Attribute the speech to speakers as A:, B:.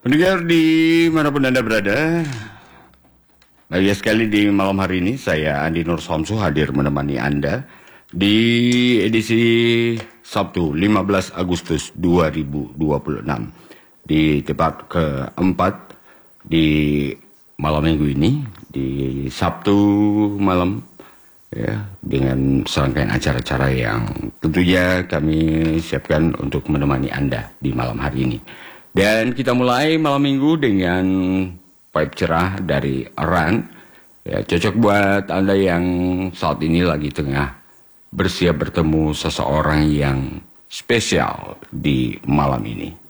A: Pendengar di manapun Anda berada, bahagia sekali di malam hari ini saya Andi Nur Somsu hadir menemani Anda di edisi Sabtu 15 Agustus 2026 di tepat keempat di malam minggu ini, di Sabtu malam ya, dengan serangkaian acara-acara yang tentunya kami siapkan untuk menemani Anda di malam hari ini. Dan kita mulai malam minggu dengan vibe cerah dari Run. Ya, cocok buat Anda yang saat ini lagi tengah bersiap bertemu seseorang yang spesial di malam ini.